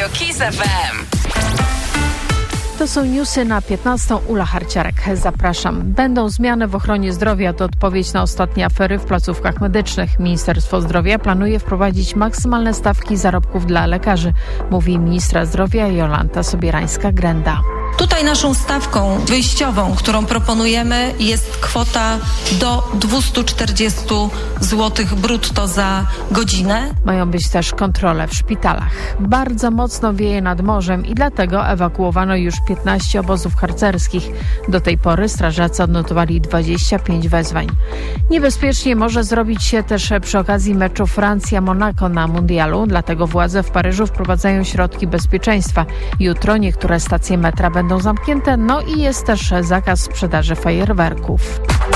Kiss FM. To są newsy na 15. Ula Harciarek. Zapraszam. Będą zmiany w ochronie zdrowia. To odpowiedź na ostatnie afery w placówkach medycznych. Ministerstwo Zdrowia planuje wprowadzić maksymalne stawki zarobków dla lekarzy, mówi ministra zdrowia Jolanta Sobierańska-Grenda. Tutaj naszą stawką wyjściową, którą proponujemy, jest kwota do 240 zł brutto za godzinę. Mają być też kontrole w szpitalach. Bardzo mocno wieje nad morzem i dlatego ewakuowano już 15 obozów harcerskich. Do tej pory strażacy odnotowali 25 wezwań. Niebezpiecznie może zrobić się też przy okazji meczu Francja-Monako na mundialu, dlatego władze w Paryżu wprowadzają środki bezpieczeństwa. Jutro niektóre stacje metra będą zamknięte, no i jest też zakaz sprzedaży fajerwerków.